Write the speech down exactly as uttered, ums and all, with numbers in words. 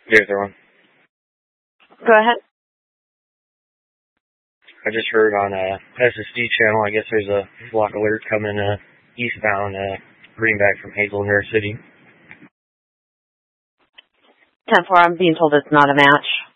Here's the one. Go ahead. I just heard on a S S D channel, I guess there's a block alert coming uh, eastbound uh, Greenback from Hazel, New York City. ten four, I'm being told it's not a match.